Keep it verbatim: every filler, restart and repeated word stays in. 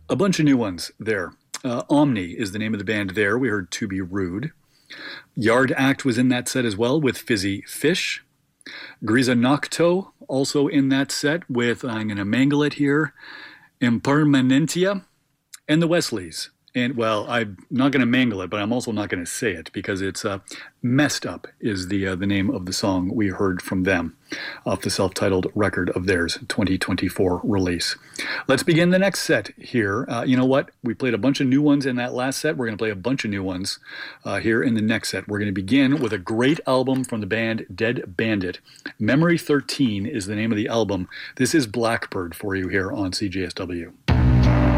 A bunch of new ones there. Uh, Omni is the name of the band there. We heard To Be Rude. Yard Act was in that set as well with Fizzy Fish. Grisa Nocto also in that set with, I'm going to mangle it here, Impermanentia, and the Wesleys. And, well, I'm not going to mangle it, but I'm also not going to say it because it's uh, Messed Up is the uh, the name of the song we heard from them off the self-titled record of theirs, twenty twenty-four release. Let's begin the next set here. Uh, you know what? We played a bunch of new ones in that last set. We're going to play a bunch of new ones uh, here in the next set. We're going to begin with a great album from the band Dead Bandit. Memory thirteen is the name of the album. This is Blackbird for you here on C J S W.